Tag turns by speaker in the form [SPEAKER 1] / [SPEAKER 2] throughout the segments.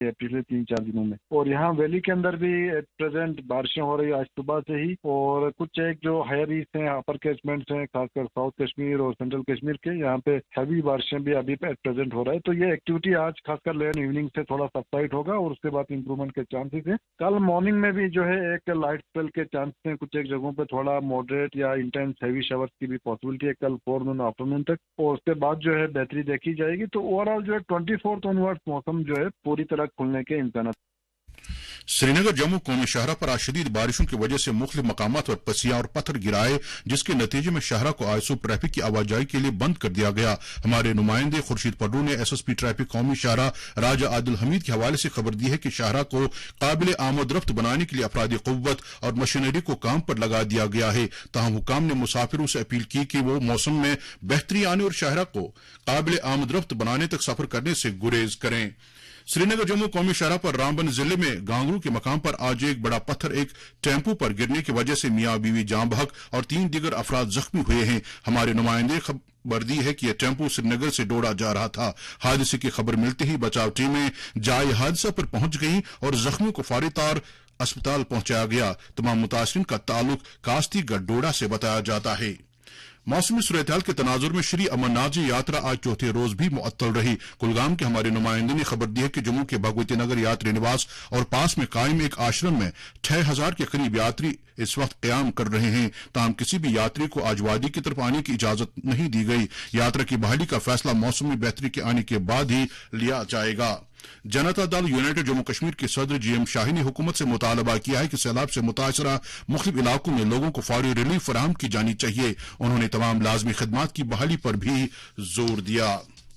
[SPEAKER 1] पिछले 3-4 दिनों में। और यहाँ वैली के अंदर भी प्रेजेंट बारिशें हो रही आज सुबह से ही, और कुछ एक जो हायर ईस्ट हैं, अपर कैचमेंट्स हैं, खासकर साउथ कश्मीर और सेंट्रल कश्मीर के, यहाँ पे हैवी बारिशें भी अभी प्रेजेंट हो रहा है। तो ये एक्टिविटी आज खासकर लेट इवनिंग से थोड़ा सबसाइड होगा और उसके बाद इंप्रूवमेंट के चांसेस हैं। कल मॉर्निंग में भी जो है एक लाइट स्पेल के चांसेस हैं, कुछ एक जगहों पे थोड़ा मॉडरेट या इंटेंस हैवी शावर्स की भी पॉसिबिलिटी है कल फॉरनून आफ्टरनून तक, और उसके बाद जो है बेहतरी देखी जाएगी। तो ओवरऑल जो है 24 ऑनवर्ड्स मौसम जो है पूरी तरह खुलने के इम्कान।
[SPEAKER 2] श्रीनगर जम्मू कौमी शाहरा पर आज शदीद बारिशों की वजह से मुख्तलिफ मकामात पर पसियां और पत्थर गिराए, जिसके नतीजे में शाहरा को आज सुबह ट्रैफिक की आवाजाही के लिए बंद कर दिया गया। हमारे नुमाइंदे खुर्शीद पड्डू ने SSP ट्रैफिक कौमी शाहरा राजा आदिल हमीद के हवाले से खबर दी है कि शाहरा को काबिल आमद रफ्त बनाने के लिए अफरादी कुव्वत और मशीनरी को काम पर लगा दिया गया है। ताहम हुकाम ने मुसाफिरों से अपील की कि वो मौसम में बेहतरी आने और शाहरा को काबिल आमद रफ्त बनाने तक सफर करने से गुरेज करें। श्रीनगर जम्मू कौमी शाहरा पर रामबन जिले में गांगरू के मकाम पर आज एक बड़ा पत्थर एक टेम्पो पर गिरने की वजह से मियां बीवी जान बहक और 3 दीगर अफराद जख्मी हुए हैं। हमारे नुमाइंदे खबर दी है कि यह टेम्पो श्रीनगर से डोडा जा रहा था। हादसे की खबर मिलते ही बचाव टीमें जाए हादसा पर पहुंच गई और जख्मियों को फौरी तौर अस्पताल पहुंचाया गया। तमाम मुतासिरीन का ताल्लुक कास्तीगढ़ डोडा से बताया जाता है। मौसमी सूरत-ए-हाल के तनाजुर में श्री अमरनाथ जी यात्रा आज चौथे रोज भी मुअत्तल रही। कुलगाम के हमारे नुमाइंदे ने खबर दी है कि जम्मू के भगवती नगर यात्री निवास और पास में कायम एक आश्रम में 6000 के करीब यात्री इस वक्त क्याम कर रहे हैं। ताहम किसी भी यात्री को आज वादी की तरफ आने की इजाजत नहीं दी गई। यात्रा की बहाली का फैसला मौसम में बेहतरी के आने के बाद ही लिया जाएगा। जनता दल यूनाइटेड जम्मू कश्मीर के सदर GM शाही ने हुकूमत से मुतालबा किया है कि सैलाब से मुतासरा मुख्तलिफ इलाकों में लोगों को फौरी रिलीफ फराहम की जानी चाहिए। उन्होंने तमाम लाजमी खिदमात की बहाली पर भी जोर दिया।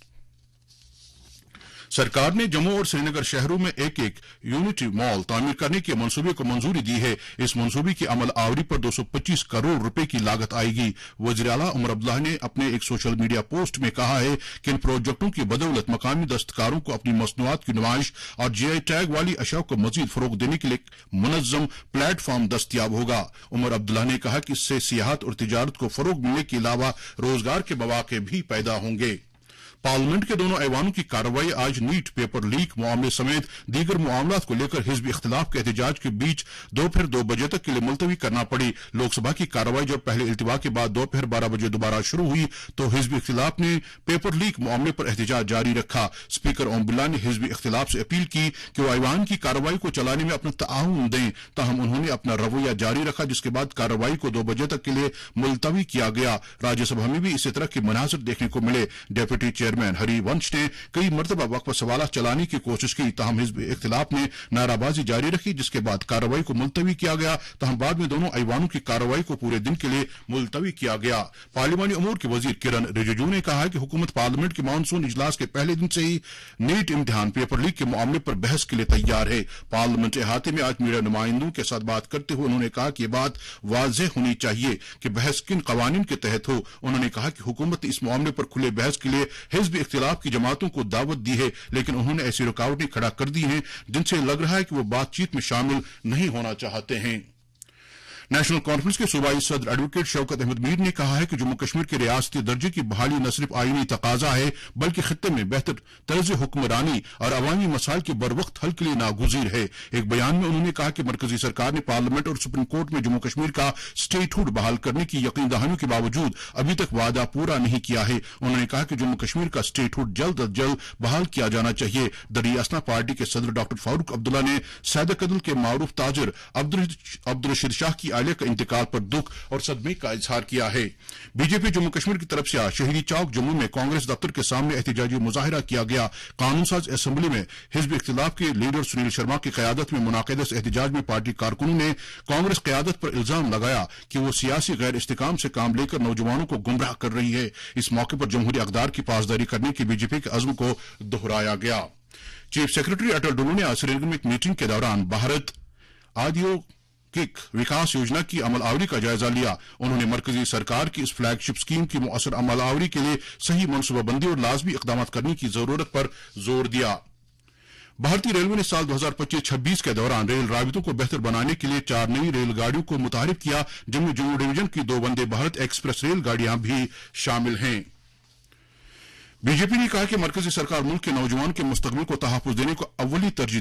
[SPEAKER 2] सरकार ने जम्मू और श्रीनगर शहरों में एक यूनिटी मॉल तामीर करने के मंसूबे को मंजूरी दी है। इस मंसूबे की अमल आवरी पर 225 करोड़ रुपए की लागत आएगी। वज़ीर आला उमर अब्दुल्ला ने अपने एक सोशल मीडिया पोस्ट में कहा है कि इन प्रोजेक्टों की बदौलत मकामी दस्तकारों को अपनी मसनूआत की नुमाइश और GI टैग वाली अशिया को मजीद फरोग देने के लिए मुनज़्ज़म प्लेटफॉर्म दस्तयाब होगा। उमर अब्दुल्ला ने कहा कि इससे सियाहत और तिजारत को फरोग मिलने के अलावा रोजगार के मौके भी पैदा होंगे। पार्लियामेंट के दोनों ऐवानों की कार्रवाई आज नीट पेपर लीक मामले समेत दीगर मामलात को लेकर हिज़्ब इख्तिलाफ के एहतजाज के बीच दोपहर 2 बजे तक के लिए मुलतवी करना पड़ी। लोकसभा की कार्रवाई जब पहले इल्तिवा के बाद दोपहर 12 बजे दोबारा शुरू हुई तो हिज़्ब इख्तिलाफ ने पेपर लीक मामले पर एहतजाज जारी रखा। स्पीकर ओम बिरला ने हिज़्ब इख्तिलाफ से अपील की कि वो ऐवान की कार्रवाई को चलाने में अपना ताउन दें। ताहम उन्होंने अपना रवैया जारी रखा, जिसके बाद कार्रवाई को 2 बजे तक के लिए मुलतवी किया गया। राज्यसभा में भी इसी तरह के मनाज़िर देखने को मिले। डेप्यूटी चेयरमैन हरिवंश ने कई मरतबा वक्फ सवाल चलाने की कोशिश की। ताहम हिज़्ब इख्तिलाफ ने नाराबाजी जारी रखी, जिसके बाद कार्रवाई को मुलतवी किया गया। ताहम बाद में दोनों ऐवानों की कार्रवाई को पूरे दिन के लिए मुलतवी किया गया। पार्लिमानी उमूर के वजीर किरण रिजिजू ने कहा कि हुकूमत पार्लियामेंट के मानसून इजलास के पहले दिन से ही नीट इम्तिहान पेपर लीक के मामले पर बहस के लिए तैयार है। पार्लियामेंट अहाते में आज मीडिया नुमाइंदों के साथ बात करते हुए उन्होंने कहा कि यह बात वाज़ेह होनी चाहिए कि बहस किन कवानीन के तहत हो। उन्होंने कहा कि हुकूमत ने इस मामले पर खुले बहस के लिए हिज़्ब इख्तिलाफ की जमातों को दावत दी है, लेकिन उन्होंने ऐसी रुकावटें खड़ा कर दी हैं जिनसे लग रहा है कि वो बातचीत में शामिल नहीं होना चाहते हैं। नेशनल कॉन्फ्रेंस के सूबाई सदर एडवोकेट शौकत अहमद मीर ने कहा है कि जम्मू कश्मीर के रियासती दर्जे की बहाली न सिर्फ आईनी तकाजा है बल्कि खित्ते में बेहतर तर्ज हुक्मरानी और अवामी मसाइल के बरवक्त हल के लिए नागुज़ीर है। एक बयान में उन्होंने कहा कि मरकजी सरकार ने पार्लियामेंट और सुप्रीम कोर्ट में जम्मू कश्मीर का स्टेटहुड बहाल करने की यकीन दहानी के बावजूद अभी तक वादा पूरा नहीं किया है। उन्होंने कहा कि जम्मू कश्मीर का स्टेटहुड जल्द अज जल्द बहाल किया जाना चाहिए। दरियासना पार्टी के सदर डॉक्टर फारूक अब्दुल्ला ने सैदकदल के मारूफ ताजर अब्दुल शाह की आलिया का इंतकाल पर दुख और सदमे का इजहार किया है। बीजेपी जम्मू कश्मीर की तरफ से आज शहीदी चौक जम्मू में कांग्रेस दफ्तर के सामने एहतजाजी मुजाहिरा किया गया। कानून साज असेंबली में हिज़्ब इख्तिलाफ के लीडर सुनील शर्मा की क़यादत में मुनाक़िद इस एहतजाज में पार्टी कारकुनों ने कांग्रेस क़यादत पर इल्जाम लगाया कि वो सियासी गैर इस्तेकाम से काम लेकर नौजवानों को गुमराह कर रही है। इस मौके पर जमहूरी अक़दार की पासदारी करने की बीजेपी के अज़्म को दोहराया गया। चीफ सेक्रेटरी अटल डुल्लू ने आज श्रीनगर में एक मीटिंग के दौरान भारत औद्योगिक विकास योजना की अमलआवरी का जायजा लिया। उन्होंने मरकजी सरकार की इस फ्लैगशिप स्कीम की मुअस्सर अमलआवरी के लिए सही मनसूबाबंदी और लाजमी इक़दामात करने की जरूरत पर जोर दिया। भारतीय रेलवे ने साल 2025-26 के दौरान रेल राबितों को बेहतर बनाने के लिए 4 नई रेलगाड़ियों को मुतारिफ किया, जिनमें जम्मू डिवीजन की 2 वंदे भारत एक्सप्रेस रेलगाड़ियां भी शामिल हैं। बीजेपी ने कहा कि मरकजी सरकार मुल्क के नौजवान के मुस्तकबिल को तहफ़्फ़ुज़ देने को अव्वली तरजीह